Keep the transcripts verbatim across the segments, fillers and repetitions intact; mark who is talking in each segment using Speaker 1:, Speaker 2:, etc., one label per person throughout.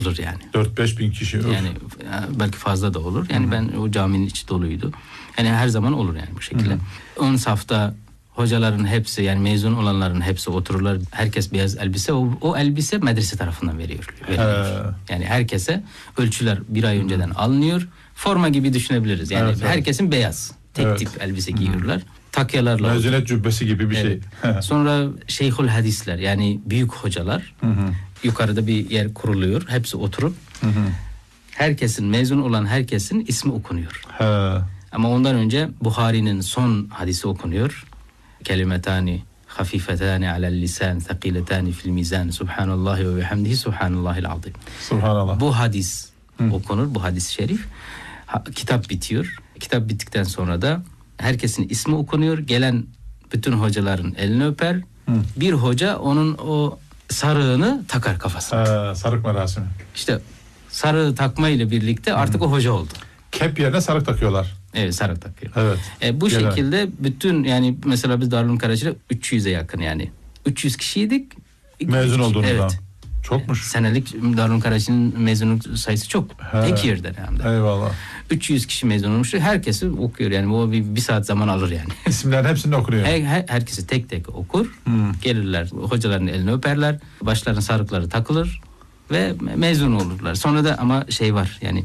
Speaker 1: olur yani.
Speaker 2: dört beş bin kişi.
Speaker 1: Yani belki fazla da olur. Yani Hı-hı. ben o caminin içi doluydu. Yani her zaman olur yani bu şekilde. Ön safta hocaların hepsi, yani mezun olanların hepsi otururlar. Herkes beyaz elbise. O, o elbise medrese tarafından veriyor. veriliyor. Yani herkese ölçüler bir ay önceden Hı-hı. alınıyor. Forma gibi düşünebiliriz. Yani evet, herkesin evet. beyaz. Tek evet. tip elbise giyiyorlar. Hı-hı. Takyalarla.
Speaker 2: Mezuniyet cübbesi gibi bir evet.
Speaker 1: şey. Sonra şeyhül hadisler, yani büyük hocalar. Hı-hı. Yukarıda bir yer kuruluyor. Hepsi oturup hı hı. herkesin, mezun olan herkesin ismi okunuyor. He. Ama ondan önce Buhari'nin son hadisi okunuyor. Kelimetani hafifetani alel lisan, thaqiletani fil mizan. Subhanallahi ve bihamdihi subhanallahil azim.
Speaker 2: Subhanallah.
Speaker 1: Bu hadis hı. okunur, bu hadis-i şerif. Ha, kitap bitiyor. Kitap bittikten sonra da herkesin ismi okunuyor. Gelen bütün hocaların elini öper. Hı. Bir hoca onun o sarığını takar kafasına.
Speaker 2: Ha, sarık merasimi.
Speaker 1: İşte sarığı takma ile birlikte artık hmm. o hoca oldu.
Speaker 2: Kep yerine sarık takıyorlar.
Speaker 1: Evet, sarık takıyor.
Speaker 2: Evet.
Speaker 1: E, bu Genel. şekilde bütün, yani mesela biz Darül'ün Karachi'de üç yüze yakın, yani üç yüz kişiydik.
Speaker 2: Mezun olduğunuzda.
Speaker 1: Evet.
Speaker 2: Çokmuş.
Speaker 1: Senelik Darül'ün Karachi'nin mezunluk sayısı çok. He. Tek yerden hem de.
Speaker 2: Eyvallah.
Speaker 1: üç yüz kişi mezun olmuştu. Herkesi okuyor yani. O bir, bir saat zaman alır yani.
Speaker 2: İsimlerin hepsini okunuyor.
Speaker 1: Her, her, herkesi tek tek okur. Hmm. Gelirler. Hocaların elini öperler. Başlarının sarıkları takılır. Ve mezun olurlar. Sonra da ama şey var yani,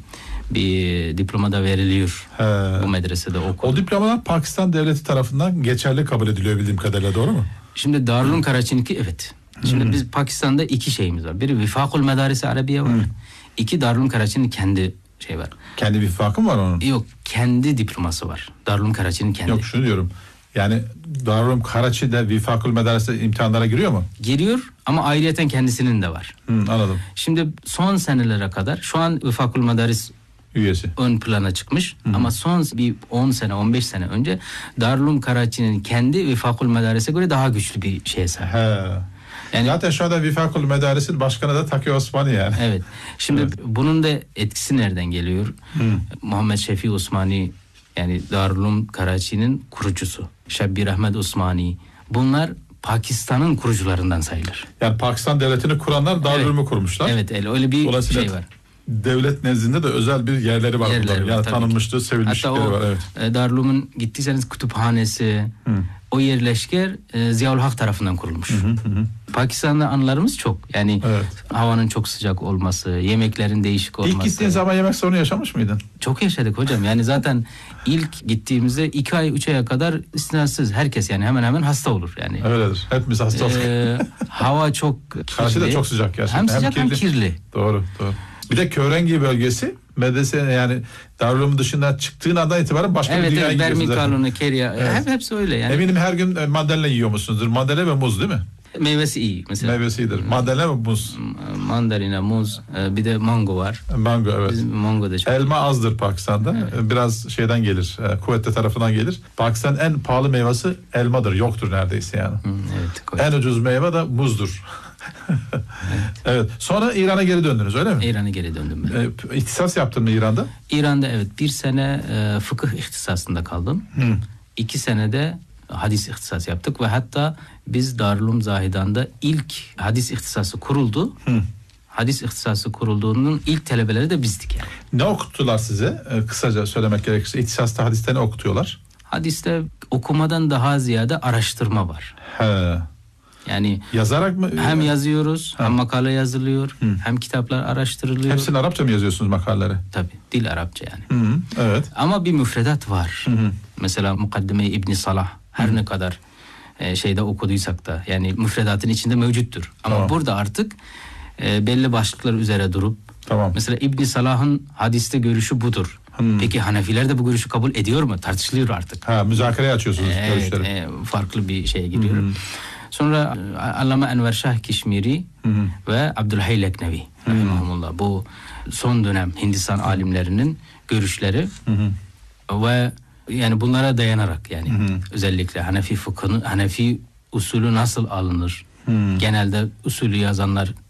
Speaker 1: bir diploma da veriliyor. He. Bu medresede okul.
Speaker 2: O diplomalar Pakistan devleti tarafından geçerli kabul ediliyor bildiğim kadarıyla, doğru mu?
Speaker 1: Şimdi Darül'ün Karachi'ninki evet. Şimdi hmm. biz Pakistan'da iki şeyimiz var. Biri Vifakul Medarisi Arabiye var. Hmm. İki, Darül'ün Karachi'nin kendi şey var.
Speaker 2: Kendi bir vifakı mı var onun?
Speaker 1: Yok, kendi diploması var. Darül'ün Karachi'nin kendi.
Speaker 2: Yok, şunu diyorum. Yani Darül'ün Karachi'de Vifakul Medarisi imtihanlara giriyor mu?
Speaker 1: Giriyor ama ayrıyeten kendisinin de var.
Speaker 2: Hmm, anladım.
Speaker 1: Şimdi son senelere kadar, şu an Vifakul Medaris
Speaker 2: üyesi
Speaker 1: ön plana çıkmış. Hı-hı. Ama son bir on sene on beş sene önce Darül'ün Karachi'nin kendi Vifakul Medaris'e göre daha güçlü bir şeye sahip.
Speaker 2: He. Yani, zaten şu anda Vifakul Medaris'in başkanı da Taki Osmani yani.
Speaker 1: Evet. Şimdi evet. bunun da etkisi nereden geliyor? Hı. Muhammed Şefii Osmani, yani Darül'ün Karachi'nin kurucusu. Şebbir Ahmet Osmani. Bunlar Pakistan'ın kurucularından sayılır.
Speaker 2: Yani Pakistan devletini kuranlar Darül'ümü evet. kurmuşlar.
Speaker 1: Evet, öyle bir Dolayısıyla şey var.
Speaker 2: Devlet nezdinde de özel bir yerleri var. Yerleri var, yani tanınmışlığı, sevilmişlikleri var. Evet.
Speaker 1: Darül'ümün gittiyseniz kütüphanesi, Hı. o yerleşke e, Ziyaül Hak tarafından kurulmuş. Hı hı hı. Pakistan'da anılarımız çok. Yani evet. havanın çok sıcak olması, yemeklerin değişik olması.
Speaker 2: İlk gittiğin zaman yemek sorunu yaşamış mıydın?
Speaker 1: Çok yaşadık hocam. Yani zaten ilk gittiğimizde iki ay, üç aya kadar istisnasız herkes yani hemen hemen hasta olur. Yani.
Speaker 2: Öyledir. Hepimiz hasta olduk.
Speaker 1: Ee, hava çok kirli.
Speaker 2: Karşı da çok sıcak gerçekten.
Speaker 1: Hem sıcak hem kirli. Hem kirli.
Speaker 2: Doğru, doğru. Bir de Körengi bölgesi medrese, yani Darül'ün dışından çıktığın andan itibaren başka
Speaker 1: evet,
Speaker 2: bir dünyaya
Speaker 1: evet,
Speaker 2: gidiyorsunuz. Evet,
Speaker 1: Bermin Keriya. Evet. Hep, hepsi öyle yani.
Speaker 2: Eminim her gün mandalina yiyor musunuzdur? Mandalina ve muz değil mi?
Speaker 1: Meyvesi iyi mesela.
Speaker 2: Meyvesi iyidir. Mandalina ve muz.
Speaker 1: Mandalina, muz, bir de mango var.
Speaker 2: Mango, evet.
Speaker 1: Bizim mango da çok.
Speaker 2: Elma azdır Pakistan'da. Evet. Biraz şeyden gelir, kuvvetli tarafından gelir. Pakistan'ın en pahalı meyvesi elmadır. Yoktur neredeyse yani. Hı, evet, en ucuz meyve de muzdur. evet. evet. Sonra İran'a geri döndünüz, öyle mi?
Speaker 1: İran'a geri döndüm.
Speaker 2: E, ihtisas yaptın mı İran'da?
Speaker 1: İran'da evet. Bir sene e, fıkıh ihtisasında kaldım. Hı. İki senede hadis ihtisası yaptık ve hatta biz Darül'üm Zahidan'da ilk hadis ihtisası kuruldu. Hı. Hadis ihtisası kurulduğunun ilk talebeleri de bizdik yani.
Speaker 2: Ne okuttular size? Ee, kısaca söylemek gerekirse ihtisasta hadiste ne okutuyorlar?
Speaker 1: Hadiste okumadan daha ziyade araştırma var.
Speaker 2: He.
Speaker 1: Yani
Speaker 2: yazarak mı?
Speaker 1: Hem yazıyoruz, ha. hem makale yazılıyor, Hı. hem kitaplar araştırılıyor.
Speaker 2: Hepsini Arapça mı yazıyorsunuz makaleleri?
Speaker 1: Tabii, dil Arapça yani.
Speaker 2: Hı hı, evet.
Speaker 1: Ama bir müfredat var. Hı hı. Mesela Mukaddime İbn Salah her hı. ne kadar e, şeyde okuduysak da yani müfredatın içinde mevcuttur. Ama tamam. burada artık e, belli başlıklar üzere durup tamam. mesela İbn Salah'ın hadiste görüşü budur. Hmm. Peki Hanefiler de bu görüşü kabul ediyor mu? Tartışılıyor artık.
Speaker 2: Ha, müzakereye açıyorsunuz
Speaker 1: ee,
Speaker 2: görüşleri.
Speaker 1: Evet, e, farklı bir şeye giriyor. Hmm. Sonra Allame Enver Şah Kişmiri hmm. ve Abdülhey Leknevi hmm. bu son dönem Hindistan alimlerinin görüşleri hmm. ve yani bunlara dayanarak yani hmm. özellikle Hanefi fıkhının, Hanefi usulü nasıl alınır? Hmm. Genelde usulü yazanlar